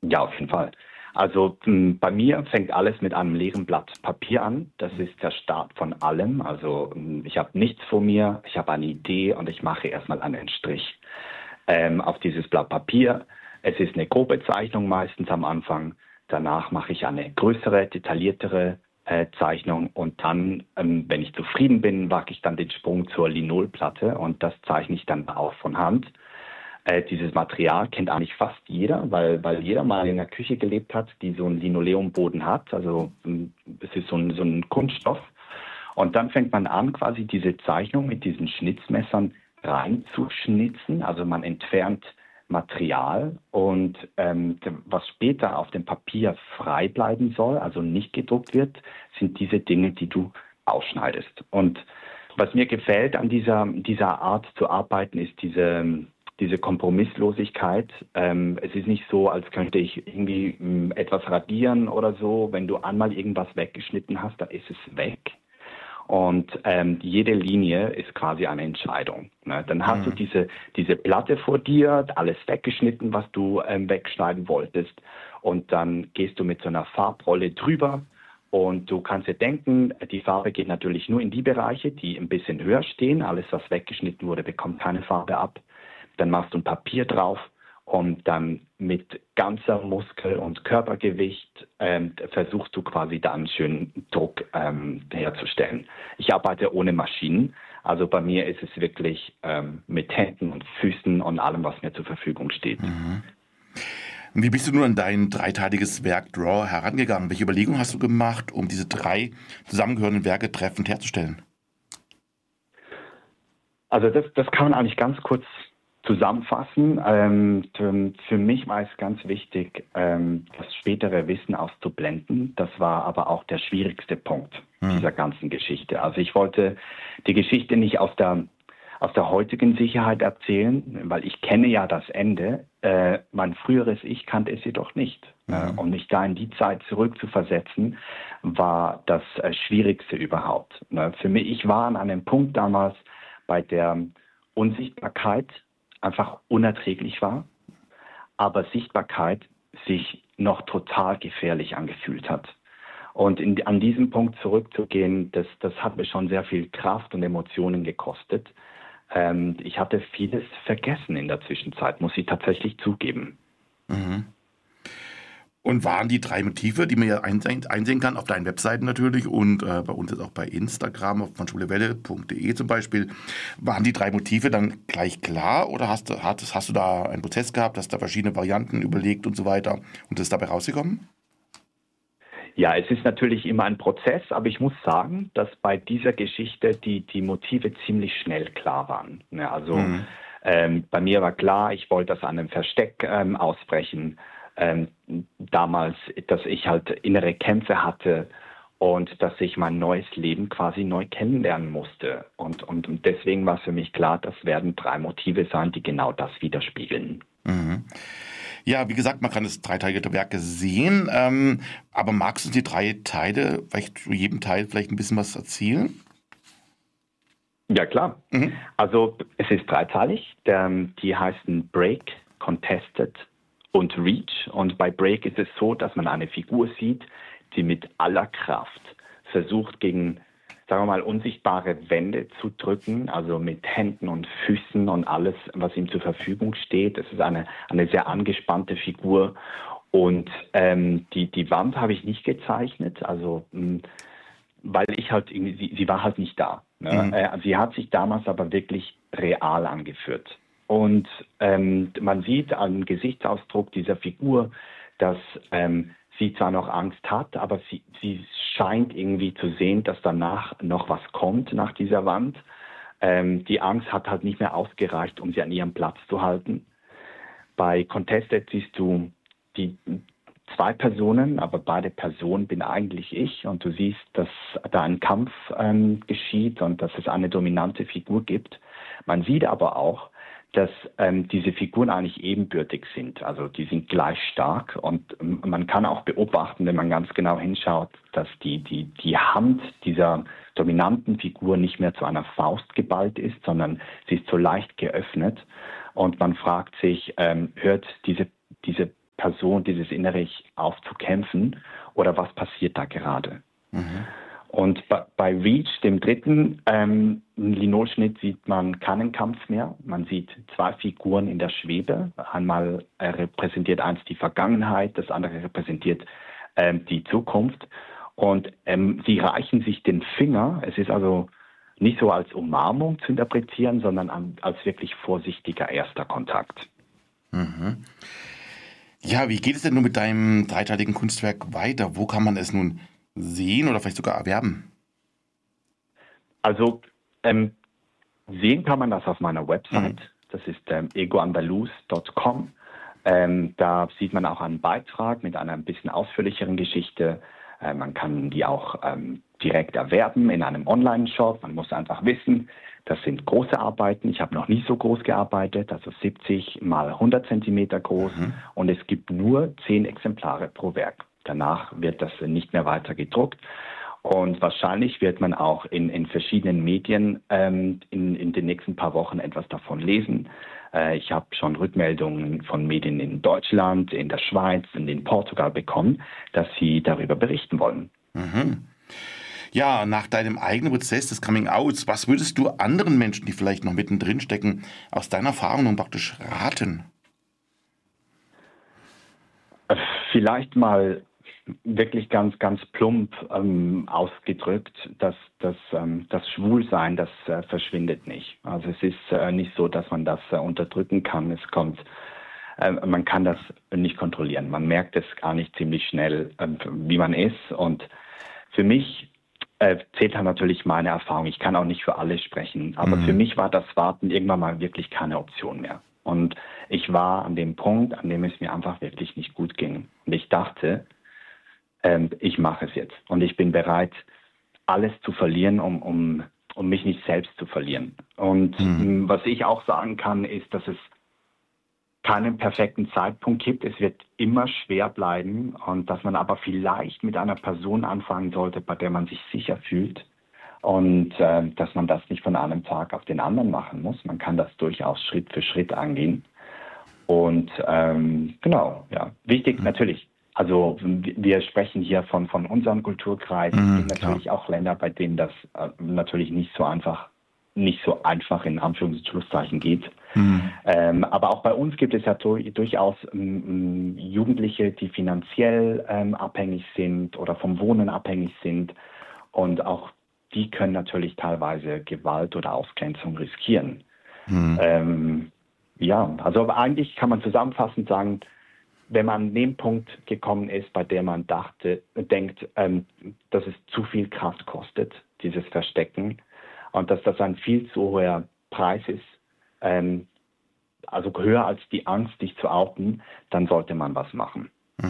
Ja, auf jeden Fall. Also bei mir fängt alles mit einem leeren Blatt Papier an. Das ist der Start von allem. Also ich habe nichts vor mir, ich habe eine Idee und ich mache erstmal einen Strich auf dieses Blatt Papier. Es ist eine grobe Zeichnung meistens am Anfang. Danach mache ich eine größere, detailliertere Zeichnung und dann, wenn ich zufrieden bin, wage ich dann den Sprung zur Linolplatte und das zeichne ich dann auch von Hand. Dieses Material kennt eigentlich fast jeder, weil jeder mal in der Küche gelebt hat, die so einen Linoleumboden hat. Also es ist so ein Kunststoff. Und dann fängt man an, quasi diese Zeichnung mit diesen Schnitzmessern reinzuschnitzen. Also man entfernt Material und was später auf dem Papier frei bleiben soll, also nicht gedruckt wird, sind diese Dinge, die du ausschneidest. Und was mir gefällt an dieser Art zu arbeiten, ist diese Kompromisslosigkeit. Es ist nicht so, als könnte ich irgendwie etwas radieren oder so. Wenn du einmal irgendwas weggeschnitten hast, dann ist es weg. Und jede Linie ist quasi eine Entscheidung. Ne? Dann hast du diese Platte vor dir, alles weggeschnitten, was du wegschneiden wolltest. Und dann gehst du mit so einer Farbrolle drüber. Und du kannst dir denken, die Farbe geht natürlich nur in die Bereiche, die ein bisschen höher stehen. Alles, was weggeschnitten wurde, bekommt keine Farbe ab. Dann machst du ein Papier drauf und dann mit ganzer Muskel- und Körpergewicht versuchst du quasi da einen schönen Druck herzustellen. Ich arbeite ohne Maschinen, also bei mir ist es wirklich mit Händen und Füßen und allem, was mir zur Verfügung steht. Mhm. Wie bist du nun an dein dreiteiliges Werk Draw herangegangen? Welche Überlegungen hast du gemacht, um diese 3 zusammengehörenden Werke treffend herzustellen? Also das kann man eigentlich ganz kurz zusammenfassen. Für mich war es ganz wichtig, das spätere Wissen auszublenden. Das war aber auch der schwierigste Punkt dieser ganzen Geschichte. Also ich wollte die Geschichte nicht aus der heutigen Sicherheit erzählen, weil ich kenne ja das Ende. Mein früheres Ich kannte es jedoch nicht. Und mich da in die Zeit zurückzuversetzen, war das Schwierigste überhaupt. Für mich, ich war an einem Punkt damals, bei der Unsichtbarkeit einfach unerträglich war, aber Sichtbarkeit sich noch total gefährlich angefühlt hat. Und an diesem Punkt zurückzugehen, das hat mir schon sehr viel Kraft und Emotionen gekostet. Ich hatte vieles vergessen in der Zwischenzeit, muss ich tatsächlich zugeben. Mhm. Und waren die 3 Motive, die man ja einsehen kann, auf deinen Webseiten natürlich und bei uns jetzt auch bei Instagram von schulewelle.de zum Beispiel, waren die 3 Motive dann gleich klar oder hast du da einen Prozess gehabt, hast da verschiedene Varianten überlegt und so weiter und das ist dabei rausgekommen? Ja, es ist natürlich immer ein Prozess, aber ich muss sagen, dass bei dieser Geschichte die Motive ziemlich schnell klar waren. Ja, also bei mir war klar, ich wollte das an einem Versteck ausbrechen. Damals, dass ich halt innere Kämpfe hatte und dass ich mein neues Leben quasi neu kennenlernen musste. Und deswegen war für mich klar, das werden 3 Motive sein, die genau das widerspiegeln. Mhm. Ja, wie gesagt, man kann das dreiteilige Werk sehen, aber magst du die 3 Teile, vielleicht zu jedem Teil vielleicht ein bisschen was erzählen? Ja, klar. Mhm. Also es ist dreiteilig. Die heißen Break, Contested und Reach. Und bei Break ist es so, dass man eine Figur sieht, die mit aller Kraft versucht, gegen, sagen wir mal, unsichtbare Wände zu drücken, also mit Händen und Füßen und alles, was ihm zur Verfügung steht. Es ist eine sehr angespannte Figur. Und die Wand habe ich nicht gezeichnet, also weil ich halt irgendwie, sie war halt nicht da. Ne? Mhm. Sie hat sich damals aber wirklich real angeführt. Und man sieht am Gesichtsausdruck dieser Figur, dass sie zwar noch Angst hat, aber sie scheint irgendwie zu sehen, dass danach noch was kommt nach dieser Wand. Die Angst hat halt nicht mehr ausgereicht, um sie an ihrem Platz zu halten. Bei Contested siehst du die 2 Personen, aber beide Personen bin eigentlich ich und du siehst, dass da ein Kampf geschieht und dass es eine dominante Figur gibt. Man sieht aber auch, dass diese Figuren eigentlich ebenbürtig sind. Also die sind gleich stark und man kann auch beobachten, wenn man ganz genau hinschaut, dass die Hand dieser dominanten Figur nicht mehr zu einer Faust geballt ist, sondern sie ist so leicht geöffnet und man fragt sich, hört diese Person Person, dieses innere Ich aufzukämpfen oder was passiert da gerade? Und bei Reach, dem dritten Linolschnitt, sieht man keinen Kampf mehr. Man sieht zwei Figuren in der Schwebe. Einmal repräsentiert eins die Vergangenheit, das andere repräsentiert die Zukunft. Und sie reichen sich den Finger. Es ist also nicht so als Umarmung zu interpretieren, sondern als wirklich vorsichtiger erster Kontakt. Ja, wie geht es denn nun mit deinem dreiteiligen Kunstwerk weiter? Wo kann man es nun sehen oder vielleicht sogar erwerben? Also sehen kann man das auf meiner Website. Das ist egoandalus.com. Da sieht man auch einen Beitrag mit einer ein bisschen ausführlicheren Geschichte. Man kann die auch direkt erwerben in einem Online-Shop. Man muss einfach wissen, das sind große Arbeiten. Ich habe noch nie so groß gearbeitet, also 70 mal 100 Zentimeter groß. Und es gibt nur 10 Exemplare pro Werk. Danach wird das nicht mehr weiter gedruckt. Und wahrscheinlich wird man auch in verschiedenen Medien in den nächsten paar Wochen etwas davon lesen. Ich habe schon Rückmeldungen von Medien in Deutschland, in der Schweiz und in Portugal bekommen, dass sie darüber berichten wollen. Ja, nach deinem eigenen Prozess des Coming-Outs, was würdest du anderen Menschen, die vielleicht noch mittendrin stecken, aus deiner Erfahrung nun praktisch raten? Vielleicht mal wirklich ganz, ganz plump ausgedrückt, dass das Schwulsein, das verschwindet nicht. Also es ist nicht so, dass man das unterdrücken kann. Man kann das nicht kontrollieren. Man merkt es gar nicht ziemlich schnell, wie man ist. Und für mich zählt dann natürlich meine Erfahrung. Ich kann auch nicht für alle sprechen, aber für mich war das Warten irgendwann mal wirklich keine Option mehr. Und ich war an dem Punkt, an dem es mir einfach wirklich nicht gut ging. Und ich dachte, ich mache es jetzt. Und ich bin bereit, alles zu verlieren, um mich nicht selbst zu verlieren. Und was ich auch sagen kann, ist, dass es keinen perfekten Zeitpunkt gibt. Es wird immer schwer bleiben und dass man aber vielleicht mit einer Person anfangen sollte, bei der man sich sicher fühlt. Und dass man das nicht von einem Tag auf den anderen machen muss. Man kann das durchaus Schritt für Schritt angehen. Und genau, ja. Wichtig natürlich. Also wir sprechen hier von unserem Kulturkreis. Es gibt natürlich auch Länder, bei denen das natürlich nicht so einfach in Anführungs- und Schlusszeichen geht. Aber auch bei uns gibt es ja durchaus Jugendliche, die finanziell abhängig sind oder vom Wohnen abhängig sind. Und auch die können natürlich teilweise Gewalt oder Ausgrenzung riskieren. Ja, also eigentlich kann man zusammenfassend sagen, wenn man an den Punkt gekommen ist, bei dem man denkt, dass es zu viel Kraft kostet, dieses Verstecken, und dass das ein viel zu hoher Preis ist, also höher als die Angst, dich zu outen, dann sollte man was machen.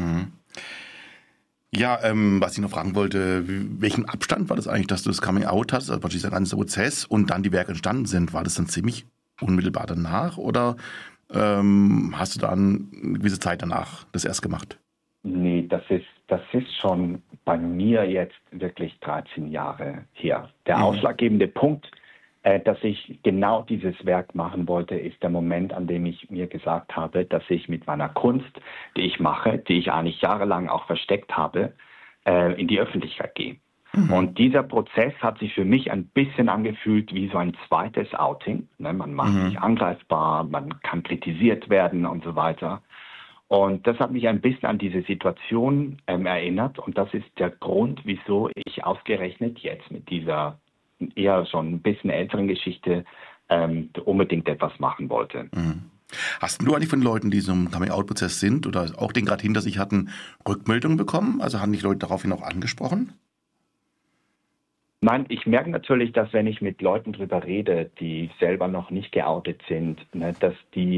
Ja, was ich noch fragen wollte, welchen Abstand war das eigentlich, dass du das Coming Out hast, also dieser ganze Prozess und dann die Werke entstanden sind? War das dann ziemlich unmittelbar danach oder hast du dann eine gewisse Zeit danach das erst gemacht? Nee, das ist schon bei mir jetzt wirklich 13 Jahre her. Der ausschlaggebende Punkt, dass ich genau dieses Werk machen wollte, ist der Moment, an dem ich mir gesagt habe, dass ich mit meiner Kunst, die ich mache, die ich eigentlich jahrelang auch versteckt habe, in die Öffentlichkeit gehe. Und dieser Prozess hat sich für mich ein bisschen angefühlt wie so ein zweites Outing. Ne? Man macht sich angreifbar, man kann kritisiert werden und so weiter. Und das hat mich ein bisschen an diese Situation erinnert. Und das ist der Grund, wieso ich ausgerechnet jetzt mit dieser eher schon ein bisschen älteren Geschichte unbedingt etwas machen wollte. Hast du eigentlich von Leuten, die so im Coming-out-Prozess sind oder auch den gerade hinter sich hatten, Rückmeldungen bekommen? Also haben dich Leute daraufhin auch angesprochen? Nein, ich merke natürlich, dass wenn ich mit Leuten drüber rede, die selber noch nicht geoutet sind, ne, dass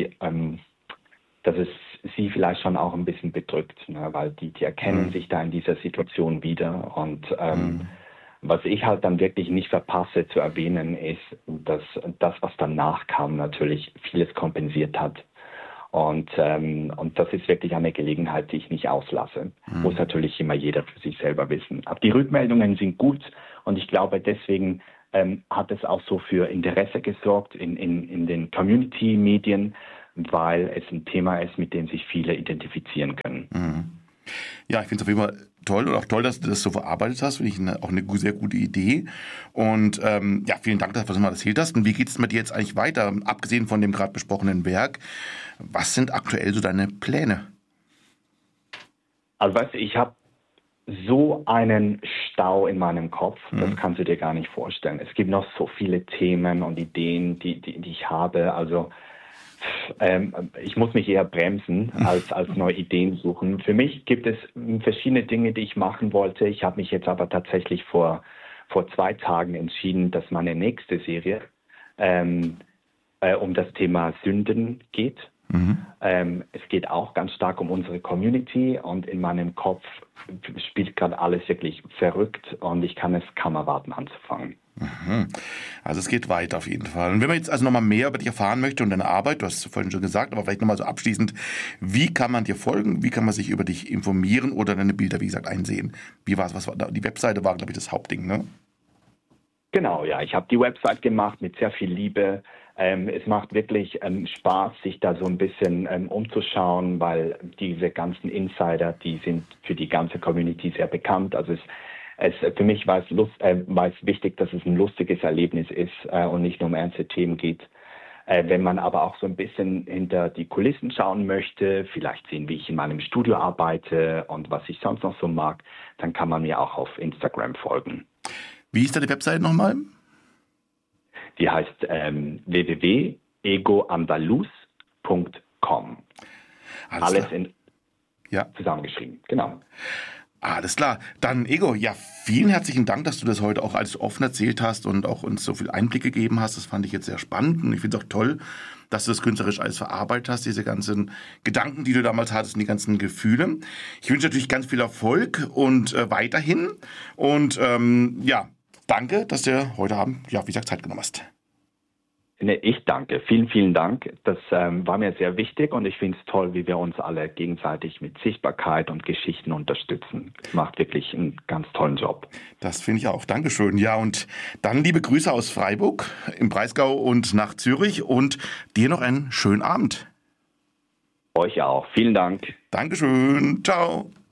es sie vielleicht schon auch ein bisschen bedrückt, ne, weil die erkennen sich da in dieser Situation wieder. Und was ich halt dann wirklich nicht verpasse zu erwähnen, ist, dass das, was danach kam, natürlich vieles kompensiert hat. Und das ist wirklich eine Gelegenheit, die ich nicht auslasse. Muss natürlich immer jeder für sich selber wissen. Aber die Rückmeldungen sind gut und ich glaube, deswegen hat es auch so für Interesse gesorgt in den Community-Medien, weil es ein Thema ist, mit dem sich viele identifizieren können. Ja, ich finde es auf jeden Fall toll und auch toll, dass du das so verarbeitet hast. Finde ich auch eine sehr gute Idee. Und ja, vielen Dank, dass du mal erzählt hast. Und wie geht es mit dir jetzt eigentlich weiter? Abgesehen von dem gerade besprochenen Werk, was sind aktuell so deine Pläne? Also weißt du, ich habe so einen Stau in meinem Kopf, das kannst du dir gar nicht vorstellen. Es gibt noch so viele Themen und Ideen, die ich habe. Also ich muss mich eher bremsen, als neue Ideen suchen. Für mich gibt es verschiedene Dinge, die ich machen wollte. Ich habe mich jetzt aber tatsächlich vor 2 Tagen entschieden, dass meine nächste Serie um das Thema Sünden geht. Es geht auch ganz stark um unsere Community und in meinem Kopf spielt gerade alles wirklich verrückt und ich kann es kaum erwarten anzufangen. Also es geht weiter auf jeden Fall. Und wenn man jetzt also nochmal mehr über dich erfahren möchte und deine Arbeit, du hast es vorhin schon gesagt, aber vielleicht nochmal so abschließend, wie kann man dir folgen, wie kann man sich über dich informieren oder deine Bilder, wie gesagt, einsehen? Wie war es? Was war da? Die Webseite war, glaube ich, das Hauptding, ne? Genau, ja, ich habe die Website gemacht mit sehr viel Liebe. Es macht wirklich Spaß, sich da so ein bisschen umzuschauen, weil diese ganzen Insider, die sind für die ganze Community sehr bekannt. Also für mich war es wichtig, dass es ein lustiges Erlebnis ist und nicht nur um ernste Themen geht. Wenn man aber auch so ein bisschen hinter die Kulissen schauen möchte, vielleicht sehen, wie ich in meinem Studio arbeite und was ich sonst noch so mag, dann kann man mir auch auf Instagram folgen. Wie ist da die Webseite nochmal? Die heißt www.egoandalus.com. Alles zusammengeschrieben, genau. Alles klar. Dann, Ego, ja, vielen herzlichen Dank, dass du das heute auch alles offen erzählt hast und auch uns so viel Einblick gegeben hast. Das fand ich jetzt sehr spannend und ich finde es auch toll, dass du das künstlerisch alles verarbeitet hast, diese ganzen Gedanken, die du damals hattest und die ganzen Gefühle. Ich wünsche natürlich ganz viel Erfolg und weiterhin und ja, danke, dass du heute Abend, ja, wie gesagt, Zeit genommen hast. Ich danke. Vielen, vielen Dank. Das war mir sehr wichtig und ich finde es toll, wie wir uns alle gegenseitig mit Sichtbarkeit und Geschichten unterstützen. Es macht wirklich einen ganz tollen Job. Das finde ich auch. Dankeschön. Ja, und dann liebe Grüße aus Freiburg im Breisgau und nach Zürich und dir noch einen schönen Abend. Euch auch. Vielen Dank. Dankeschön. Ciao.